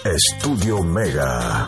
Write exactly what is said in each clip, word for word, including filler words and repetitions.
Estudio Mega.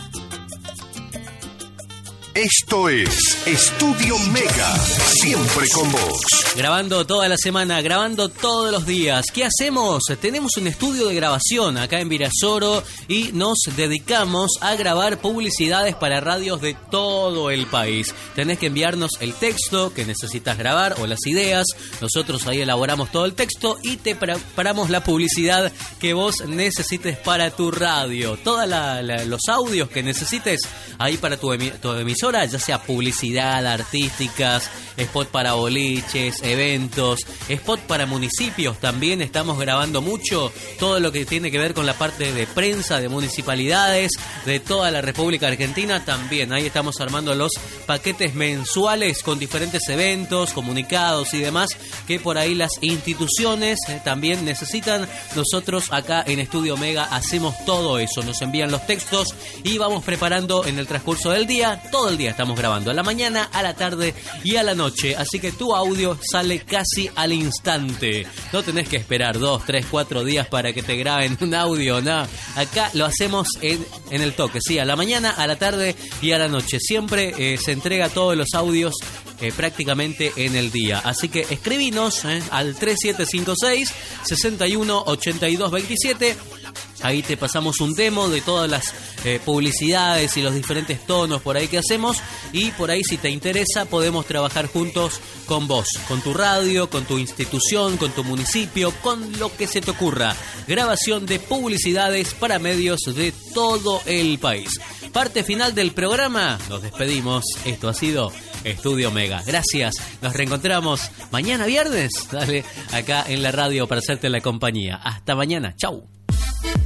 Esto es Estudio Mega, siempre con vos. Grabando toda la semana, grabando todos los días. ¿Qué hacemos? Tenemos un estudio de grabación acá en Virasoro y nos dedicamos a grabar publicidades para radios de todo el país. Tenés que enviarnos el texto que necesitas grabar o las ideas. Nosotros ahí elaboramos todo el texto y te preparamos la publicidad que vos necesites para tu radio. Todos los audios que necesites ahí para tu, emi- tu emisora, ya sea publicidad, artísticas, spot para boliches, eventos, spot para municipios. También estamos grabando mucho todo lo que tiene que ver con la parte de prensa, de municipalidades, de toda la República Argentina. También ahí estamos armando los paquetes mensuales con diferentes eventos, comunicados y demás que por ahí las instituciones eh, también necesitan. Nosotros acá en Estudio Mega hacemos todo eso, nos envían los textos y vamos preparando en el transcurso del día. Todo el día estamos grabando, a la mañana, a la tarde y a la noche, así que tu audio sale casi al instante. No tenés que esperar dos, tres, cuatro días para que te graben un audio, no. Acá lo hacemos en, en el toque, sí, a la mañana, a la tarde y a la noche. Siempre eh, se entrega todos los audios eh, prácticamente en el día. Así que escribinos eh, al tres siete cinco seis, seis uno ocho dos dos siete. Ahí te pasamos un demo de todas las eh, publicidades y los diferentes tonos por ahí que hacemos. Y por ahí, si te interesa, podemos trabajar juntos con vos, con tu radio, con tu institución, con tu municipio, con lo que se te ocurra. Grabación de publicidades para medios de todo el país. Parte final del programa. Nos despedimos. Esto ha sido Estudio Mega. Gracias. Nos reencontramos mañana viernes. Dale, acá en la radio para hacerte la compañía. Hasta mañana. Chau.